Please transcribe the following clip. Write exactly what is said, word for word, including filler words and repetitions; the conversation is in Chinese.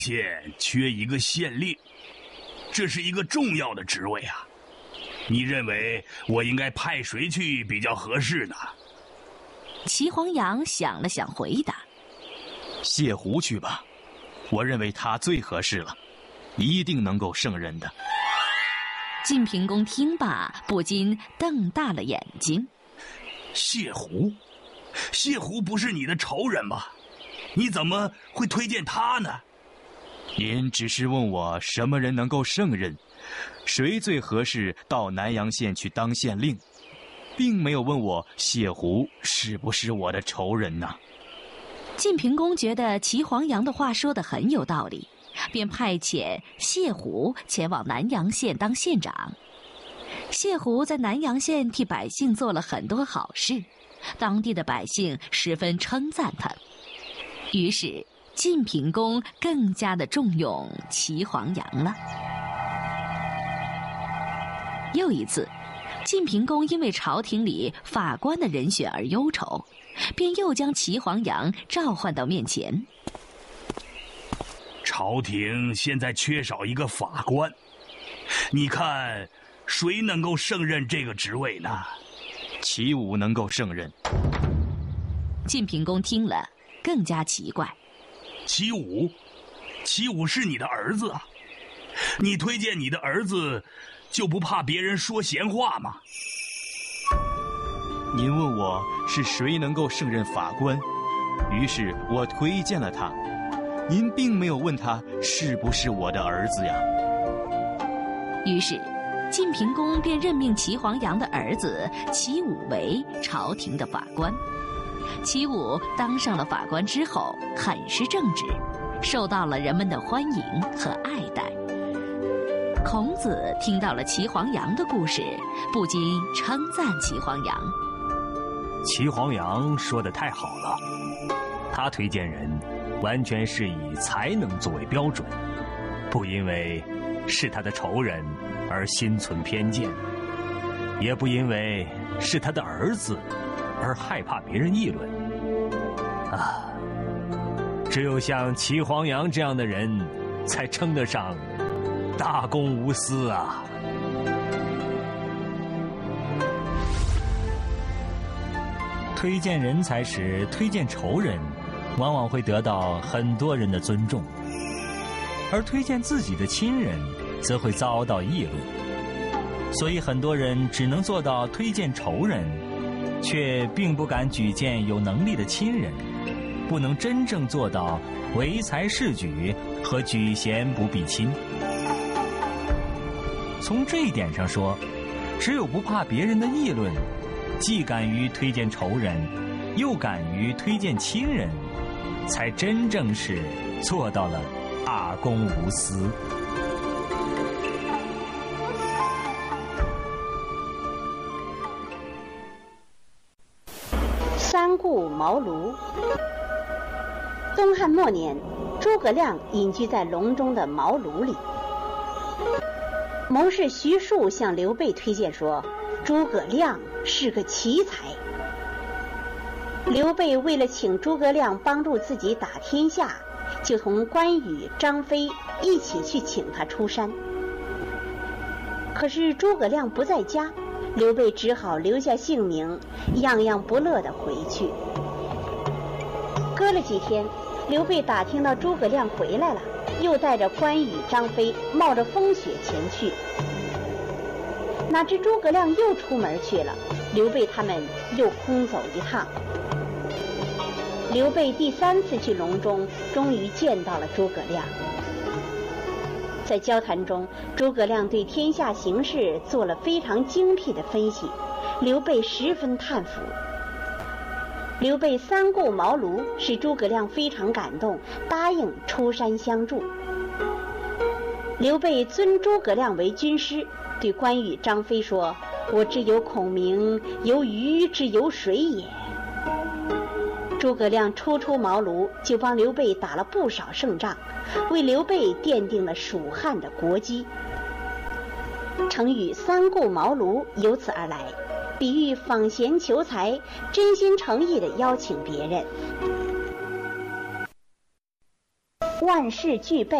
县缺一个县令，这是一个重要的职位啊！你认为我应该派谁去比较合适呢？ 齐黄羊想了想，回答：“ 谢胡去吧，我认为他最合适了，一定能够胜任的。” 晋平公听罢，不禁瞪大了眼睛。 谢胡，谢胡不是你的仇人吗？你怎么会推荐他呢？ 您只是问我什么人能够胜任，谁最合适到南阳县去当县令，并没有问我谢胡是不是我的仇人呢。 晋平公觉得齐黄羊的话说得很有道理，便派遣谢胡前往南阳县当县长。谢胡在南阳县替百姓做了很多好事，当地的百姓十分称赞他。于是晋平公更加的重用齐黄羊了。又一次，晋平公因为朝廷里法官的人选而忧愁，便又将齐黄羊召唤到面前。 朝廷现在缺少一个法官，你看谁能够胜任这个职位呢？ 齐武能够胜任。 晋平公听了更加奇怪。 齐武，齐武是你的儿子啊，你推荐你的儿子，就不怕别人说闲话吗？ 您问我是谁能够胜任法官，于是我推荐了他。您并没有问他是不是我的儿子呀。 于是晋平公便任命齐黄羊的儿子齐武为朝廷的法官。齐武当上了法官之后，很是正直，受到了人们的欢迎和爱戴。孔子听到了齐黄羊的故事，不禁称赞齐黄羊。 齐黄羊说得太好了，他推荐人完全是以才能作为标准，不因为是他的仇人而心存偏见，也不因为是他的儿子而害怕别人议论。啊，只有像齐黄羊这样的人，才称得上大公无私啊！推荐人才时推荐仇人，往往会得到很多人的尊重，而推荐自己的亲人，则会遭到议论。所以很多人只能做到推荐仇人，却并不敢举荐有能力的亲人，不能真正做到唯才是举和举贤不避亲。从这一点上说，只有不怕别人的议论，既敢于推荐仇人，又敢于推荐亲人，才真正是做到了大公无私。 三顾茅庐。东汉末年，诸葛亮隐居在隆中的茅庐里。谋士徐庶向刘备推荐说，诸葛亮是个奇才。刘备为了请诸葛亮帮助自己打天下，就同关羽、张飞一起去请他出山。可是诸葛亮不在家，刘备只好留下姓名，样样不乐地回去。隔了几天，刘备打听到诸葛亮回来了，又带着关羽、张飞冒着风雪前去。哪知诸葛亮又出门去了，刘备他们又空走一趟。刘备第三次去隆中，终于见到了诸葛亮。在交谈中，诸葛亮对天下形势做了非常精辟的分析，刘备十分叹服。刘备三顾茅庐，使诸葛亮非常感动，答应出山相助。刘备尊诸葛亮为军师，对关羽、张飞说：“我之有孔明，有鱼之有水也。”诸葛亮初出茅庐，就帮刘备打了不少胜仗，为刘备奠定了蜀汉的国基。成语三顾茅庐由此而来，比喻访贤求才，真心诚意地邀请别人。 万事俱备。